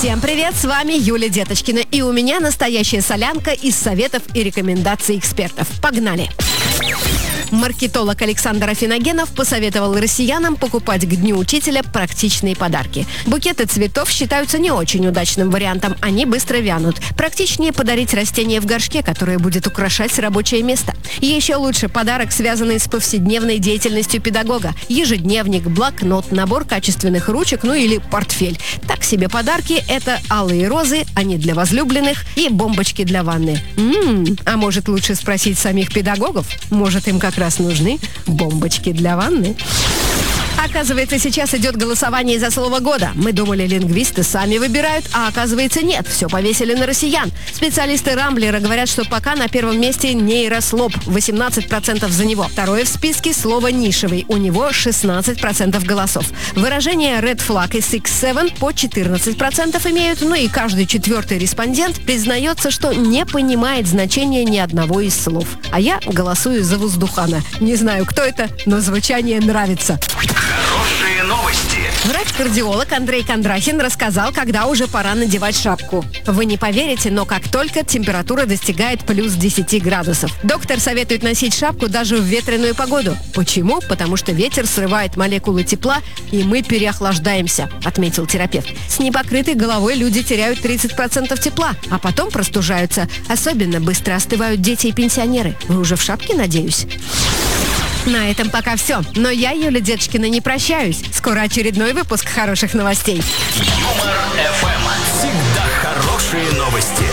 Всем привет, с вами Юлия Деточкина. И у меня настоящая солянка из советов и рекомендаций экспертов. Погнали! Маркетолог Александр Афиногенов посоветовал россиянам покупать к Дню Учителя практичные подарки. Букеты цветов считаются не очень удачным вариантом, они быстро вянут. Практичнее подарить растение в горшке, которое будет украшать рабочее место. Еще лучше подарок, связанный с повседневной деятельностью педагога. Ежедневник, блокнот, набор качественных ручек, ну или портфель. Так себе подарки – это алые розы, они для возлюбленных, и бомбочки для ванны. А может лучше спросить самих педагогов? Может им как раз нужны бомбочки для ванны? Оказывается, сейчас идет голосование за слово года. Мы думали, лингвисты сами выбирают, а оказывается нет. Все повесили на россиян. Специалисты Рамблера говорят, что пока на первом месте нейрослоп. 18% за него. Второе в списке слово нишевый. У него 16% голосов. Выражение red flag и 6-7 по 14% имеют. Ну и каждый четвертый респондент признается, что не понимает значения ни одного из слов. А я голосую за воздухана. Не знаю, кто это, но звучание нравится. Хорошие новости. Врач-кардиолог Андрей Кондрахин рассказал, когда уже пора надевать шапку. Вы не поверите, но как только температура достигает плюс 10 градусов. Доктор советует носить шапку даже в ветреную погоду. Почему? Потому что ветер срывает молекулы тепла, и мы переохлаждаемся, отметил терапевт. С непокрытой головой люди теряют 30% тепла, а потом простужаются. Особенно быстро остывают дети и пенсионеры. Вы уже в шапке, надеюсь? На этом пока все. Но я, Юлия Деточкина, не прощаюсь. Скоро очередной выпуск хороших новостей. Юмор ФМ. Всегда хорошие новости.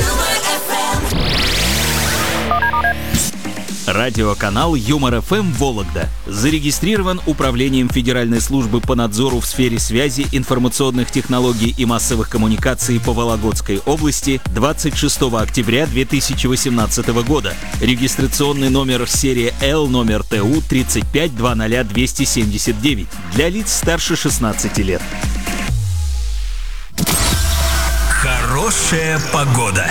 Радиоканал Юмор ФМ Вологда зарегистрирован Управлением Федеральной службы по надзору в сфере связи, информационных технологий и массовых коммуникаций по Вологодской области 26 октября 2018 года. Регистрационный номер серии L номер ТУ 3520279 для лиц старше 16 лет. Хорошая погода.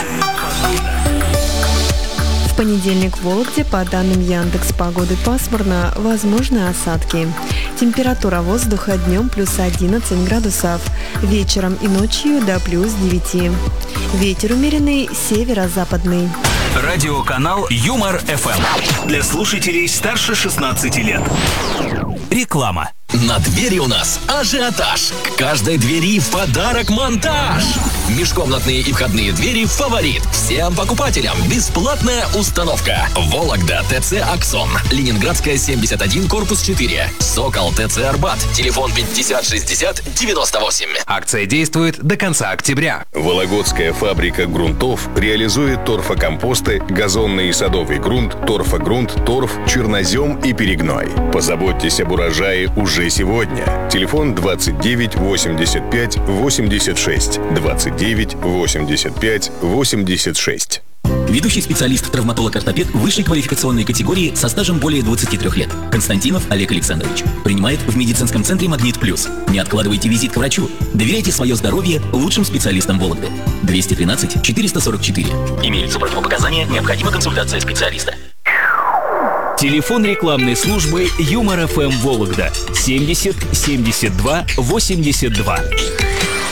В понедельник в Вологде, по данным Яндекс.Погоды, пасмурно, возможны осадки. Температура воздуха днем плюс 11 градусов, вечером и ночью до плюс 9. Ветер умеренный, северо-западный. Радиоканал Юмор ФМ. Для слушателей старше 16 лет. Реклама. На двери у нас ажиотаж. К каждой двери в подарок монтаж. Межкомнатные и входные двери «Фаворит». Всем покупателям бесплатная установка. Вологда, ТЦ «Аксон». Ленинградская, 71, корпус 4. Сокол, ТЦ «Арбат». Телефон 50 60 98. Акция действует до конца октября. Вологодская фабрика грунтов реализует торфокомпосты, газонный и садовый грунт, торфогрунт, торф, чернозем и перегной. Позаботьтесь об урожае уже сегодня. Телефон 29 85 86. 29 85 86. Ведущий специалист, травматолог-ортопед высшей квалификационной категории со стажем более 23 лет. Константинов Олег Александрович. Принимает в медицинском центре «Магнит Плюс». Не откладывайте визит к врачу. Доверяйте свое здоровье лучшим специалистам Вологды. 213 444. Имеются противопоказания, необходима консультация специалиста. Телефон рекламной службы Юмор ФМ Вологда 70 72 82.